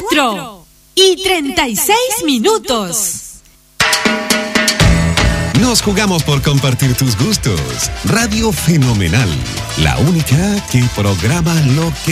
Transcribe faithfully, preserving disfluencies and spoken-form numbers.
cuatro y treinta y seis minutos. Nos jugamos por compartir tus gustos. Radio Fenomenal, la única que programa lo que